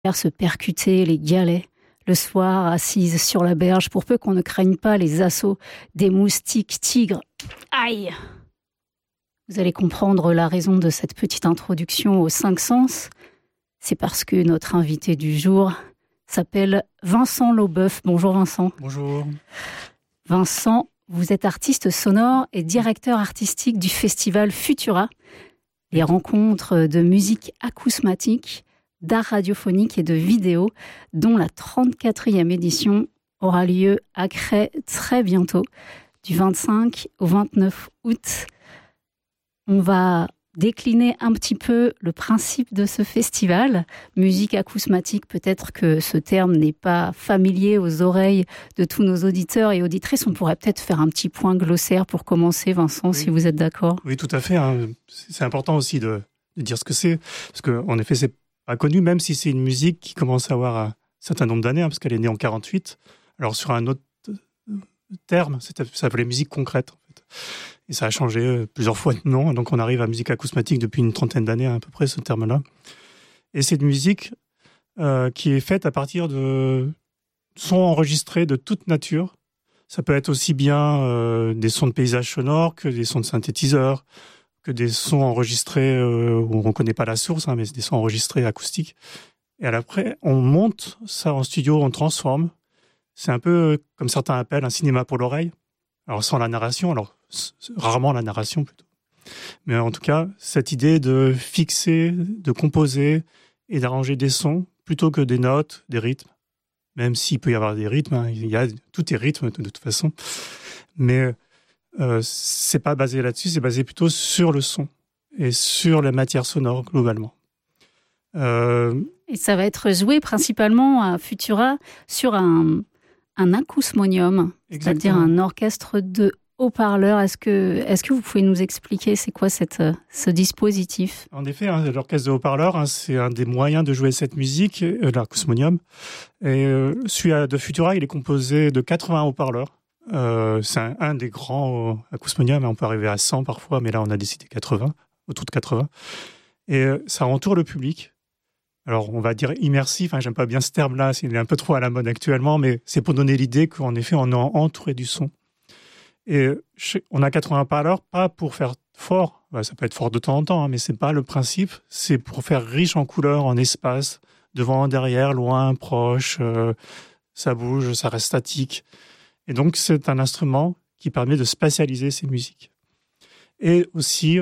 se percuter les galets le soir, assise sur la berge, pour peu qu'on ne craigne pas les assauts des moustiques tigres. Aïe! Vous allez comprendre la raison de cette petite introduction aux 5 sens. C'est parce que notre invité du jour s'appelle Vincent Laubeuf. Bonjour Vincent. Bonjour. Vincent, vous êtes artiste sonore et directeur artistique du festival Futura, les rencontres de musique acousmatique, d'art radiophonique et de vidéo, dont la 34e édition aura lieu à Crest très bientôt, du 25 au 29 août. On va décliner un petit peu le principe de ce festival. Musique acousmatique, peut-être que ce terme n'est pas familier aux oreilles de tous nos auditeurs et auditrices. On pourrait peut-être faire un petit point glossaire pour commencer, Vincent, oui. Si vous êtes d'accord. Oui, tout à fait. C'est important aussi de dire ce que c'est, parce qu'en effet, c'est pas connu, même si c'est une musique qui commence à avoir un certain nombre d'années, parce qu'elle est née en 48. Alors, sur un autre terme, ça s'appelait musique concrète, en fait. Et ça a changé plusieurs fois de nom. Donc, on arrive à musique acousmatique depuis une trentaine d'années, à peu près, ce terme-là. Et c'est une musique qui est faite à partir de sons enregistrés de toute nature. Ça peut être aussi bien des sons de paysages sonores que des sons de synthétiseurs, que des sons enregistrés où on ne connaît pas la source, mais c'est des sons enregistrés acoustiques. Et après, on monte ça en studio, on transforme. C'est un peu comme certains appellent un cinéma pour l'oreille. Alors, sans la narration, rarement la narration plutôt. Mais en tout cas, cette idée de fixer, de composer et d'arranger des sons plutôt que des notes, des rythmes. Même s'il peut y avoir des rythmes, tout est rythme de toute façon. Mais c'est pas basé là-dessus, c'est basé plutôt sur le son et sur la matière sonore globalement. Et ça va être joué principalement à Futura sur un acousmonium, c'est-à-dire un orchestre de haut-parleurs. Est-ce que vous pouvez nous expliquer c'est quoi ce dispositif ? En effet, l'orchestre de haut-parleurs, c'est un des moyens de jouer cette musique, l'acousmonium. Et celui de Futura, il est composé de 80 haut-parleurs. C'est un des grands acousmoniums, on peut arriver à 100 parfois, mais là on a décidé 80, autour de 80. Et ça entoure le public. Alors, on va dire immersif, j'aime pas bien ce terme-là, il est un peu trop à la mode actuellement, mais c'est pour donner l'idée qu'en effet, on est entouré du son. Et on a 80 parleurs, pas pour faire fort, ça peut être fort de temps en temps, mais c'est pas le principe, c'est pour faire riche en couleurs, en espace, devant, derrière, loin, proche, ça bouge, ça reste statique. Et donc, c'est un instrument qui permet de spatialiser ces musiques. Et aussi,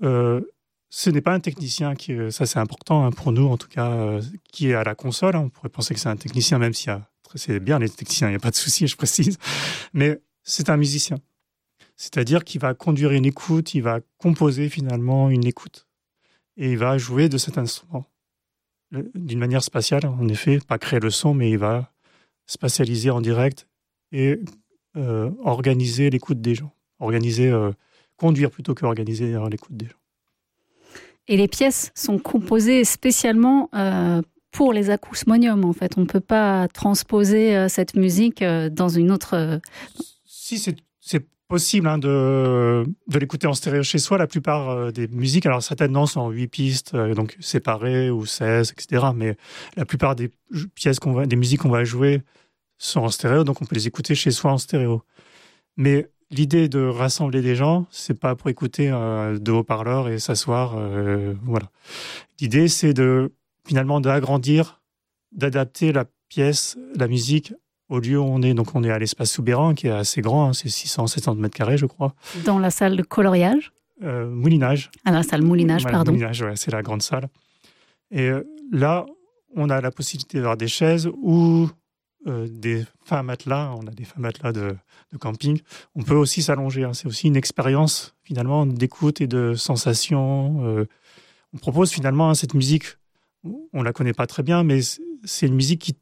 ce n'est pas un technicien, ça c'est important pour nous en tout cas, qui est à la console. On pourrait penser que c'est un technicien, même si c'est bien les techniciens, il n'y a pas de souci, je précise. Mais c'est un musicien. C'est-à-dire qu'il va conduire une écoute, il va composer finalement une écoute. Et il va jouer de cet instrument. D'une manière spatiale, en effet, pas créer le son, mais il va spatialiser en direct et organiser l'écoute des gens. Conduire plutôt que organiser l'écoute des gens. Et les pièces sont composées spécialement pour les acousmoniums, en fait. On ne peut pas transposer cette musique dans une autre... Si, c'est possible de l'écouter en stéréo chez soi. La plupart des musiques, alors certainement sont en 8 pistes, donc séparées, ou 16, etc. Mais la plupart des des musiques qu'on va jouer sont en stéréo, donc on peut les écouter chez soi en stéréo. Mais l'idée de rassembler des gens, c'est pas pour écouter de haut-parleurs et s'asseoir, voilà. L'idée, c'est finalement d'agrandir, d'adapter la pièce, la musique au lieu où on est. Donc on est à l'espace Soubeyran, qui est assez grand, c'est 670 mètres carrés, je crois. Dans la salle de coloriage ? Moulinage. Ah, la salle Moulinage, voilà, pardon. Moulinage, ouais, c'est la grande salle. Et là, on a la possibilité d'avoir des chaises ou des fins matelas. On a des fins matelas de camping. On peut aussi s'allonger. C'est aussi une expérience finalement d'écoute et de sensation. On propose finalement cette musique. On la connaît pas très bien, mais c'est une musique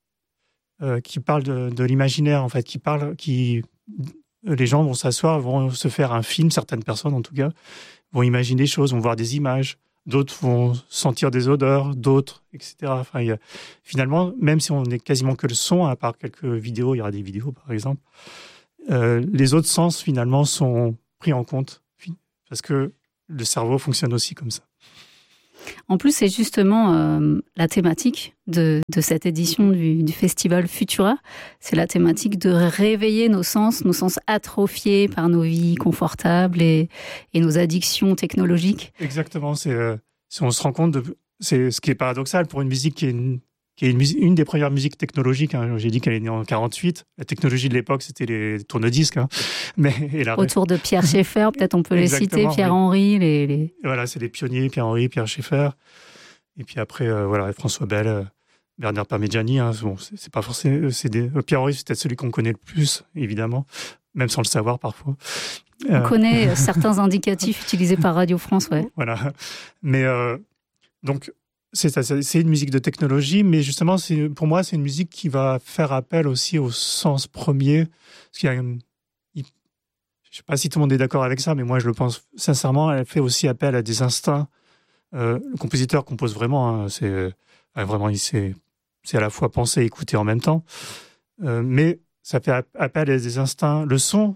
qui parle de l'imaginaire en fait, les gens vont s'asseoir, vont se faire un film. Certaines personnes en tout cas vont imaginer des choses, vont voir des images. D'autres vont sentir des odeurs, d'autres, etc. Finalement, même si on n'est quasiment que le son, à part quelques vidéos, il y aura des vidéos par exemple, les autres sens finalement sont pris en compte parce que le cerveau fonctionne aussi comme ça. En plus, c'est justement la thématique de cette édition du festival Futura. C'est la thématique de réveiller nos sens atrophiés par nos vies confortables et nos addictions technologiques. Exactement. Si on se rend compte c'est ce qui est paradoxal pour une musique qui est une des premières musiques technologiques. Hein. J'ai dit qu'elle est née en 48. La technologie de l'époque, c'était les tourne-disques. Hein. Autour de Pierre Schaeffer, peut-être on peut les citer, Pierre-Henry. Voilà, c'est les pionniers, Pierre-Henry, Pierre Schaeffer. Et puis après, François Bell, Bernard Parmigiani. Hein. Bon, c'est pas forcément... Pierre-Henry, c'est peut-être celui qu'on connaît le plus, évidemment, même sans le savoir parfois. On connaît certains indicatifs utilisés par Radio France, ouais. Voilà. Mais donc... C'est une musique de technologie, mais justement, pour moi, c'est une musique qui va faire appel aussi au sens premier. Parce je ne sais pas si tout le monde est d'accord avec ça, mais moi, je le pense sincèrement. Elle fait aussi appel à des instincts. Le compositeur compose vraiment. Hein, c'est à la fois penser et écouter en même temps. Mais ça fait appel à des instincts. Le son,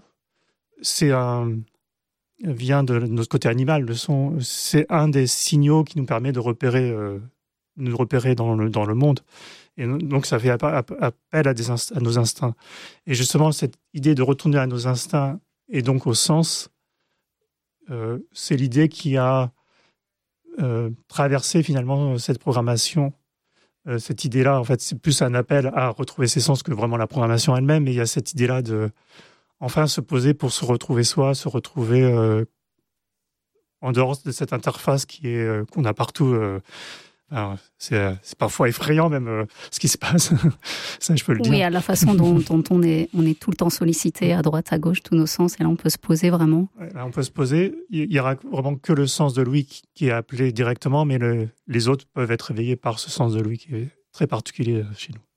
vient de notre côté animal. Le son, c'est un des signaux qui nous permet de nous repérer dans le monde. Et donc, ça fait appel à nos instincts. Et justement, cette idée de retourner à nos instincts et donc au sens, c'est l'idée qui a traversé finalement cette programmation. Cette idée-là, en fait, c'est plus un appel à retrouver ses sens que vraiment la programmation elle-même. Et il y a cette idée-là de enfin se poser pour se retrouver soi, se retrouver en dehors de cette interface qu'on a partout. Alors, c'est parfois effrayant même ce qui se passe, ça je peux le dire. Oui, à la façon dont on est tout le temps sollicité à droite, à gauche, tous nos sens, et là on peut se poser vraiment. Ouais, là on peut se poser, il n'y aura vraiment que le sens de l'ouïe qui est appelé directement, mais les autres peuvent être réveillés par ce sens de l'ouïe qui est très particulier chez nous.